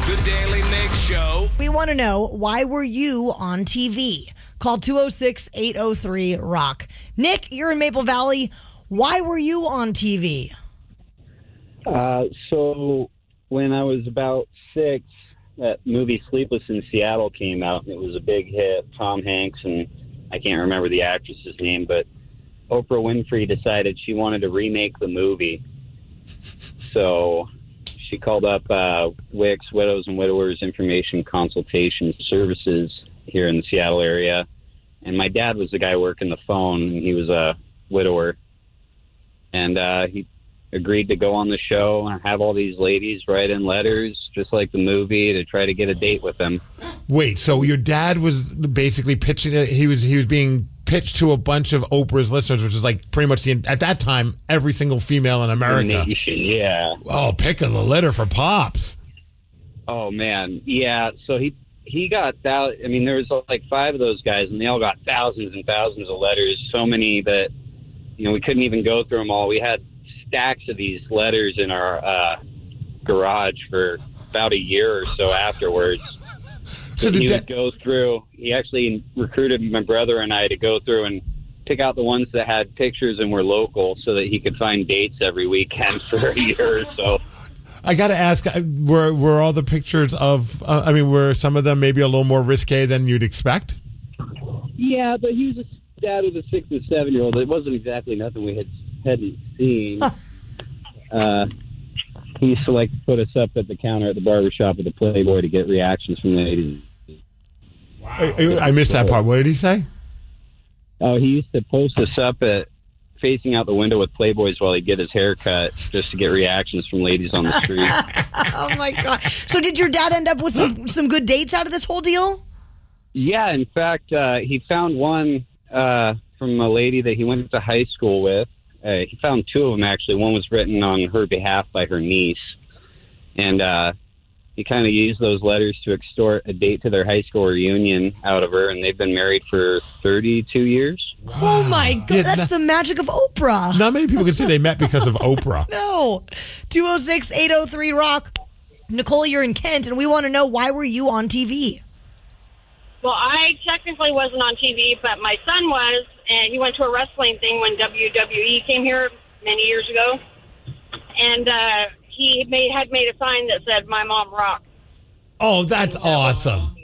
The Daily Mix Show. We want to know, why were you on TV? Call 206-803-ROCK. Nick, you're in Maple Valley. Why were you on TV? So when I was about 6, that movie Sleepless in Seattle came out, and it was a big hit. Tom Hanks, and I can't remember the actress's name, but Oprah Winfrey decided she wanted to remake the movie. So she called up WICS, Widows and Widowers Information Consultation Services here in the Seattle area. And my dad was the guy working the phone, and he was a widower. And he agreed to go on the show and have all these ladies write in letters, just like the movie, to try to get a date with them. Wait, so your dad was basically pitching it. He was being pitched to a bunch of Oprah's listeners, which is like pretty much at that time every single female in America. Yeah. Oh, pick of the litter for Pops. Oh man, yeah. So he got that. I mean, there was like 5 of those guys, and they all got thousands and thousands of letters. So many that we couldn't even go through them all. We had stacks of these letters in our garage for about a year or so afterwards. So he would go through. He actually recruited my brother and I to go through and pick out the ones that had pictures and were local, so that he could find dates every weekend for a year or so. I got to ask, were all the pictures of? Were some of them maybe a little more risque than you'd expect? Yeah, but he was a dad with a 6 and 7-year-old. It wasn't exactly nothing we hadn't seen. He used to like to put us up at the counter at the barbershop with the Playboy to get reactions from ladies. Wow. I missed that part. What did he say? Oh, he used to post us up at facing out the window with Playboys while he'd get his hair cut, just to get reactions from ladies on the street. Oh my God! So did your dad end up with some good dates out of this whole deal? Yeah, in fact, he found one from a lady that he went to high school with. He found 2 of them, actually. One was written on her behalf by her niece. And he kind of used those letters to extort a date to their high school reunion out of her. And they've been married for 32 years. Wow. Oh, my God. Yeah, that's the magic of Oprah. Not many people can say they met because of Oprah. No. 206-803-ROCK. Nicole, you're in Kent, and we want to know, why were you on TV? Well, I technically wasn't on TV, but my son was, and he went to a wrestling thing when WWE came here many years ago, and he had made a sign that said, "My mom rocks." Oh, that's awesome.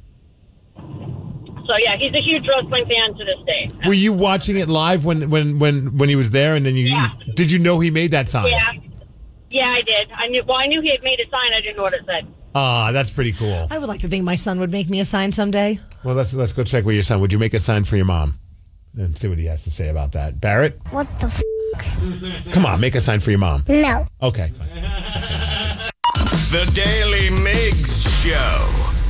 So, yeah, he's a huge wrestling fan to this day. Were you watching it live when he was there, and then did you know he made that sign? Yeah, I did. I knew he had made a sign. I didn't know what it said. That's pretty cool. I would like to think my son would make me a sign someday. Well, let's go check with your son. Would you make a sign for your mom? And see what he has to say about that. Barrett? What the f***? Come on, make a sign for your mom. No. Okay. The Daily Mix Show.